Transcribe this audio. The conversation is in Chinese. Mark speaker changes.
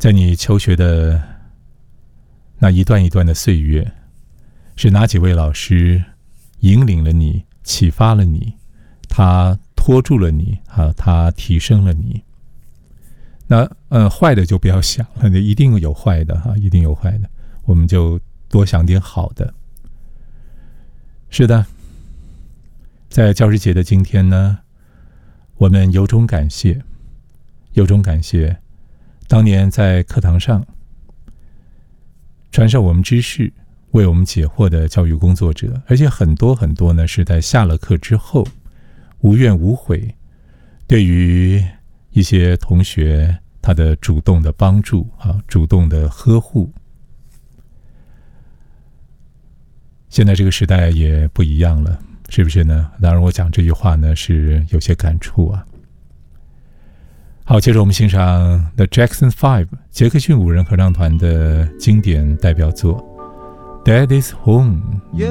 Speaker 1: 在你求学的那一段一段的岁月，是哪几位老师引领了你，启发了你，他拖住了你他提升了你。那坏的就不要想了，一定有坏的一定有坏的，我们就多想点好的。是的，在教师节的今天呢，我们由衷感谢当年在课堂上传授我们知识、为我们解惑的教育工作者，而且很多呢是在下了课之后无怨无悔，对于一些同学他的主动的帮助主动的呵护。现在这个时代也不一样了，是不是呢？当然我讲这句话呢是有些感触啊。好，接着我们欣赏 The Jackson 5 杰克逊5人合唱团的经典代表作 Daddy's Home。